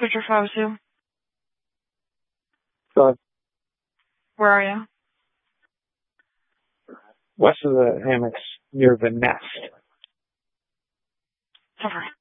Future 502. So Where are you? west of the hammocks near the nest. Over.